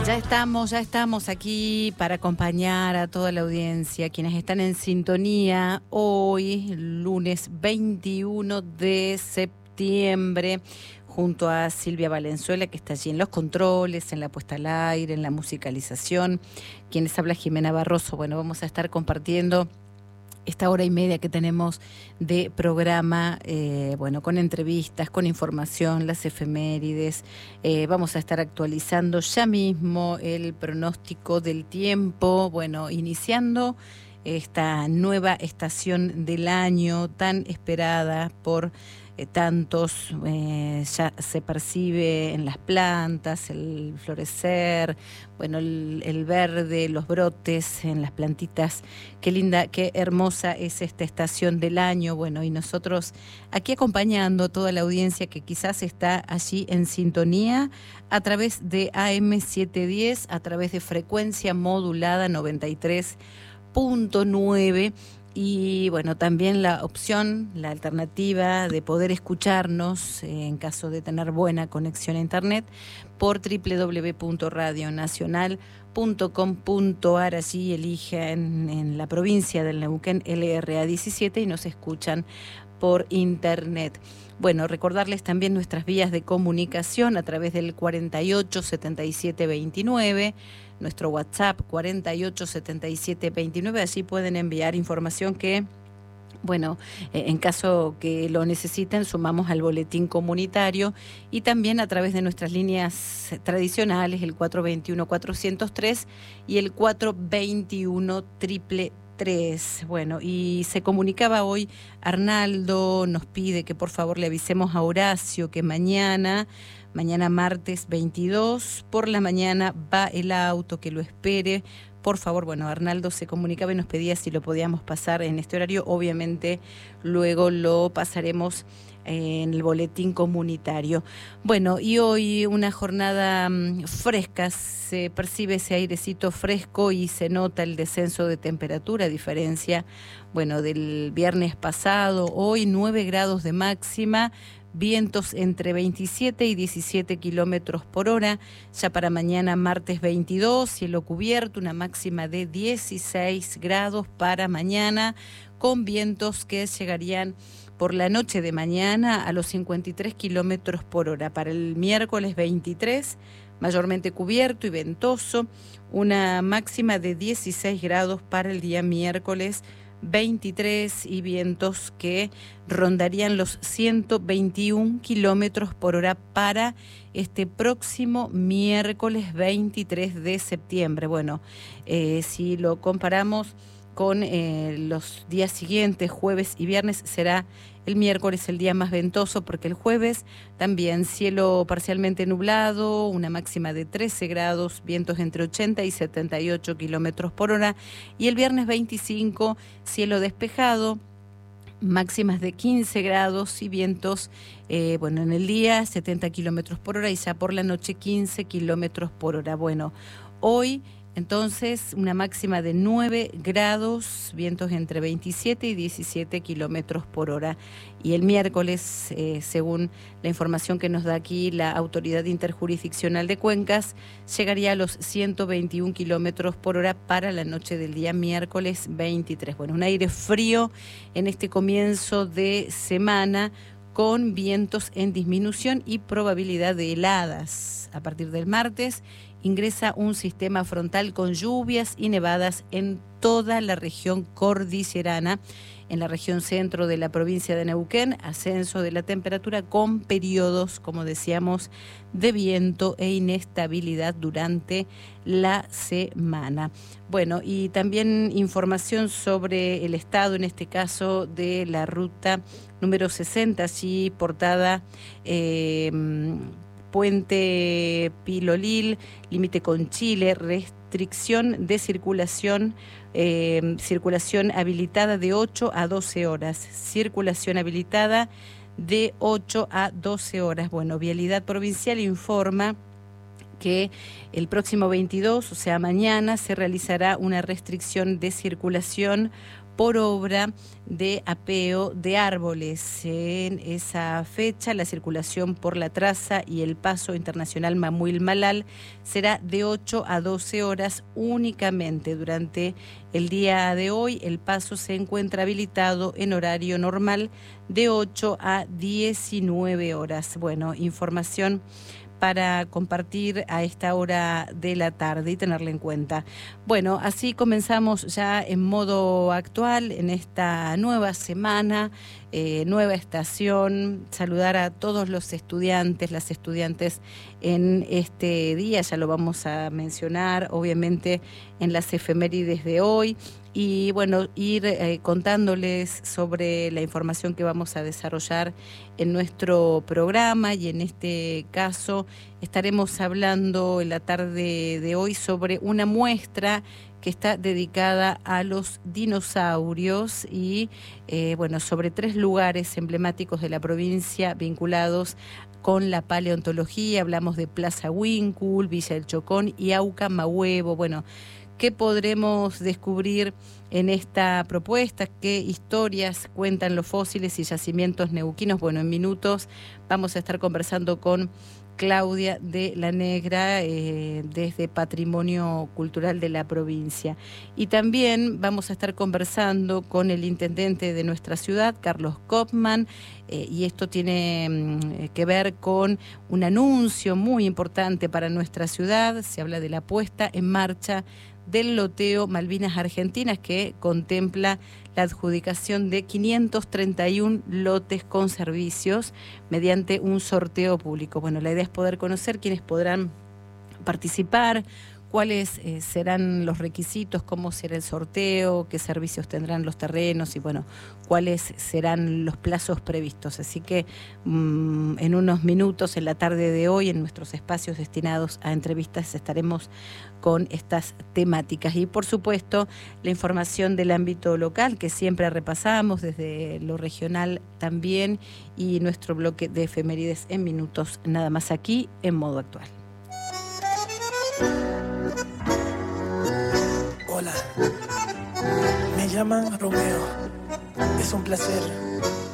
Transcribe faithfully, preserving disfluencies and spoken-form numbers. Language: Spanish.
Ya estamos, ya estamos aquí para acompañar a toda la audiencia, quienes están en sintonía hoy, lunes veintiuno de septiembre, junto a Silvia Valenzuela, que está allí en los controles, en la puesta al aire, en la musicalización. Quienes habla Jimena Barroso. Bueno, vamos a estar compartiendo esta hora y media que tenemos de programa, eh, bueno, con entrevistas, con información, las efemérides. Eh, vamos a estar actualizando ya mismo el pronóstico del tiempo, bueno, iniciando esta nueva estación del año tan esperada por eh, tantos. Eh, ya se percibe en las plantas el florecer, bueno, el, el verde, los brotes en las plantitas. Qué linda, qué hermosa es esta estación del año. Bueno, y nosotros aquí acompañando a toda la audiencia que quizás está allí en sintonía a través de A M setecientos diez, a través de frecuencia modulada noventa y tres punto nueve. Y bueno, también la opción, la alternativa de poder escucharnos eh, en caso de tener buena conexión a internet por doble u doble u doble u punto radio nacional punto com punto a r. Allí eligen en la provincia del Neuquén L R A diecisiete y nos escuchan por internet. Bueno, recordarles también nuestras vías de comunicación a través del cuarenta y ocho setenta y siete veintinueve, nuestro WhatsApp cuarenta y ocho setenta y siete veintinueve. Allí pueden enviar información que, bueno, eh, en caso que lo necesiten, sumamos al boletín comunitario, y también a través de nuestras líneas tradicionales, el cuatro dos uno cuatrocientos tres y el cuatro veintiuno triple tres. Bueno, y se comunicaba hoy Arnaldo, nos pide que por favor le avisemos a Horacio que mañana, mañana martes veintidós, por la mañana va el auto, que lo espere. Por favor, bueno, Arnaldo se comunicaba y nos pedía si lo podíamos pasar en este horario. Obviamente luego lo pasaremos en el boletín comunitario. Bueno, y hoy una jornada mmm, fresca, se percibe ese airecito fresco y se nota el descenso de temperatura, a diferencia, bueno, del viernes pasado. Hoy nueve grados de máxima, vientos entre veintisiete y diecisiete kilómetros por hora. Ya para mañana martes veintidós, cielo cubierto, una máxima de dieciséis grados para mañana, con vientos que llegarían por la noche de mañana a los cincuenta y tres kilómetros por hora. Para el miércoles veintitrés, mayormente cubierto y ventoso, una máxima de dieciséis grados para el día miércoles veintitrés, y vientos que rondarían los ciento veintiún kilómetros por hora para este próximo miércoles veintitrés de septiembre. Bueno, eh, si lo comparamos con eh, los días siguientes, jueves y viernes, será el miércoles el día más ventoso, porque el jueves también cielo parcialmente nublado, una máxima de trece grados, vientos entre ochenta y setenta y ocho kilómetros por hora, y el viernes veinticinco, cielo despejado, máximas de quince grados y vientos, eh, bueno, en el día setenta kilómetros por hora y ya por la noche quince kilómetros por hora. Bueno, hoy entonces una máxima de nueve grados, vientos entre veintisiete y diecisiete kilómetros por hora. Y el miércoles, eh, según la información que nos da aquí la Autoridad Interjurisdiccional de Cuencas, llegaría a los ciento veintiún kilómetros por hora para la noche del día miércoles veintitrés. Bueno, un aire frío en este comienzo de semana, con vientos en disminución y probabilidad de heladas. A partir del martes ingresa un sistema frontal con lluvias y nevadas en toda la región cordillerana. En la región centro de la provincia de Neuquén, ascenso de la temperatura con periodos, como decíamos, de viento e inestabilidad durante la semana. Bueno, y también información sobre el estado, en este caso, de la ruta número sesenta, allí portada eh, Puente Pilolil, límite con Chile, restricción de circulación, eh, circulación habilitada de ocho a doce horas, circulación habilitada de ocho a doce horas. Bueno, Vialidad Provincial informa que el próximo veintidós, o sea mañana, se realizará una restricción de circulación por obra de apeo de árboles. En esa fecha, la circulación por la traza y el paso internacional Mamuil-Malal será de ocho a doce horas únicamente. Durante el día de hoy, el paso se encuentra habilitado en horario normal de ocho a diecinueve horas. Bueno, información para compartir a esta hora de la tarde y tenerla en cuenta. Bueno, así comenzamos ya en modo actual en esta nueva semana, eh, nueva estación. Saludar a todos los estudiantes, las estudiantes en este día, ya lo vamos a mencionar, obviamente en las efemérides de hoy. Y bueno, ir eh, contándoles sobre la información que vamos a desarrollar en nuestro programa, y en este caso estaremos hablando en la tarde de hoy sobre una muestra que está dedicada a los dinosaurios y eh, bueno, sobre tres lugares emblemáticos de la provincia vinculados con la paleontología. Hablamos de Plaza Huíncul, Villa del Chocón y Auca Mahuevo. Bueno, ¿qué podremos descubrir en esta propuesta? ¿Qué historias cuentan los fósiles y yacimientos neuquinos? Bueno, en minutos vamos a estar conversando con Claudia de la Negra eh, desde Patrimonio Cultural de la provincia. Y también vamos a estar conversando con el intendente de nuestra ciudad, Carlos Kopman, eh, y esto tiene mm, que ver con un anuncio muy importante para nuestra ciudad. Se habla de la puesta en marcha del loteo Malvinas Argentinas, que contempla la adjudicación de quinientos treinta y uno lotes con servicios mediante un sorteo público. Bueno, la idea es poder conocer quiénes podrán participar, cuáles eh, serán los requisitos, cómo será el sorteo, qué servicios tendrán los terrenos y bueno, cuáles serán los plazos previstos. Así que mmm, en unos minutos, en la tarde de hoy, en nuestros espacios destinados a entrevistas, estaremos con estas temáticas. Y por supuesto, la información del ámbito local, que siempre repasamos desde lo regional también, y nuestro bloque de efemérides en minutos, nada más aquí en Modo Actual. Hola, me llaman Romeo, es un placer